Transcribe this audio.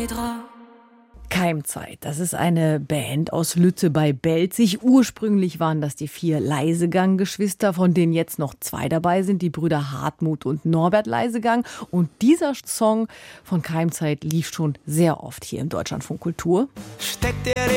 Keimzeit, das ist eine Band aus Lütte bei Belzig. Ursprünglich waren das die 4 Leisegang-Geschwister, von denen jetzt noch 2 dabei sind, die Brüder Hartmut und Norbert Leisegang. Und dieser Song von Keimzeit lief schon sehr oft hier im Deutschlandfunk Kultur. Steckt der